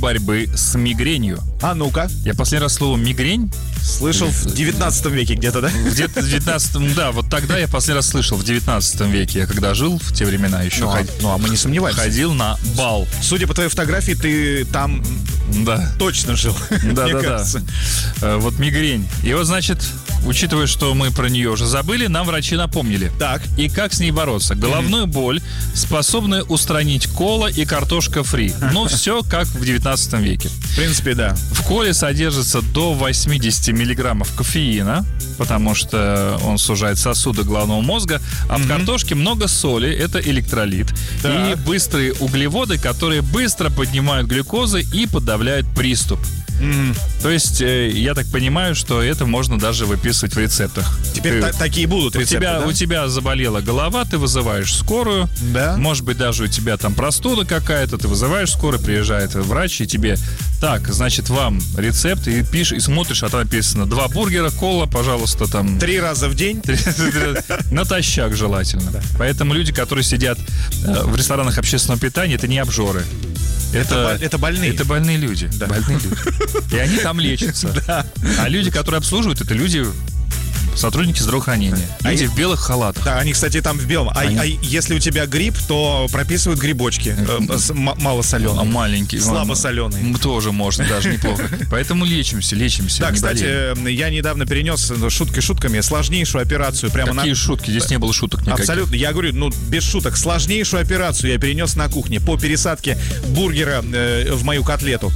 борьбы с мигренью. А ну-ка. Я последний раз слово «мигрень» Слышал в 19 веке где-то, да? где-то в 19-м, да, вот тогда я последний раз слышал, в 19 веке. Я когда жил в те времена еще а мы не сомневаемся. ходил на бал. Судя по твоей фотографии, ты там точно жил, мне кажется. Вот мигрень. И вот, значит, учитывая, что мы про нее уже забыли, нам врачи напомнили. Так. И как с ней бороться? Головную боль способны устранить кола и картошка фри. Но все как в 19 веке. В принципе, да. В коле содержится до 80 миллиграммов кофеина, потому что он сужает сосуды головного мозга, а в картошке много соли, это электролит, и быстрые углеводы, которые быстро поднимают глюкозу и подавляют приступ. То есть, я так понимаю, что это можно даже выписывать в рецептах. Теперь такие будут рецепты, у тебя заболела голова, ты вызываешь скорую. Да. Может быть, даже у тебя там простуда какая-то, ты вызываешь скорую, приезжает врач, и тебе: так, значит, вам рецепт, и пишешь, и смотришь, а там написано: 2 бургера, кола, пожалуйста, там... 3 раза в день. Натощак желательно. Поэтому люди, которые сидят в ресторанах общественного питания, это не обжоры. Это больные. Это больные люди. Да. Больные люди. И они там лечатся. Да. А люди, которые обслуживают, это люди, сотрудники здравоохранения. Люди в белых халатах. Да, они, кстати, там в белом. А если у тебя грипп, то прописывают грибочки малосоленые. Маленькие. Слабосоленые. Тоже можно, даже неплохо. Поэтому лечимся. Да, кстати, я недавно перенес, шутки шутками, сложнейшую операцию. Какие шутки? Здесь не было шуток никаких. Абсолютно. Я говорю, без шуток. Сложнейшую операцию я перенес на кухне по пересадке бургера в мою котлету.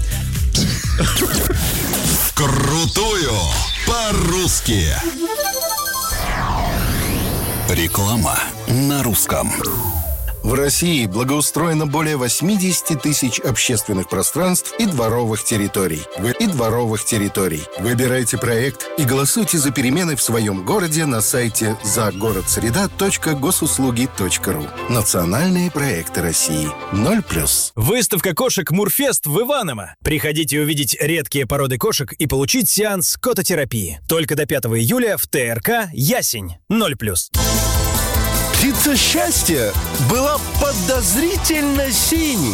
Крутую по-русски. Реклама на русском. В России благоустроено более 80 тысяч общественных пространств и дворовых территорий. Выбирайте проект и голосуйте за перемены в своем городе на сайте загородсреда.госуслуги.ру. Национальные проекты России. 0+. Выставка кошек Мурфест в Иваново. Приходите увидеть редкие породы кошек и получить сеанс кототерапии. Только до 5 июля в ТРК «Ясень». 0+. Птица счастья была подозрительно синей.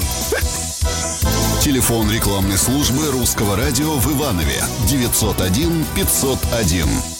Телефон рекламной службы Русского радио в Иванове 901 501.